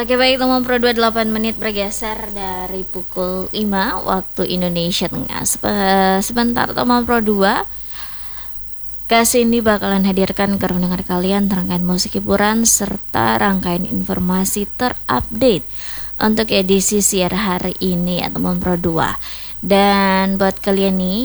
Oke baik teman Pro 28 menit bergeser dari pukul 5 waktu Indonesia Tengah. Sebentar teman Pro 2, kasih ini bakalan hadirkan ke pendengar kalian rangkaian musik hiburan serta rangkaian informasi terupdate untuk edisi siar hari ini ya teman Pro 2. Dan buat kalian nih